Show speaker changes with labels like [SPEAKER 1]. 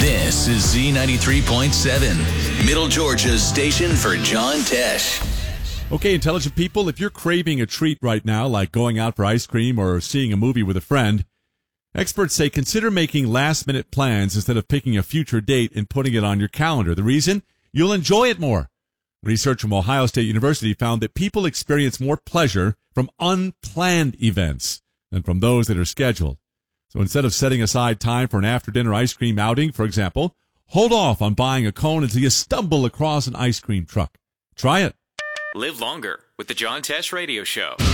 [SPEAKER 1] This is Z93.7, Middle Georgia's station for John Tesh.
[SPEAKER 2] Okay, intelligent people, if you're craving a treat right now, like going out for ice cream or seeing a movie with a friend, experts say consider making last-minute plans instead of picking a future date and putting it on your calendar. The reason? You'll enjoy it more. Research from Ohio State University found that people experience more pleasure from unplanned events than from those that are scheduled. So instead of setting aside time for an after-dinner ice cream outing, for example, hold off on buying a cone until you stumble across an ice cream truck. Try it.
[SPEAKER 3] Live longer with the John Tesh Radio Show.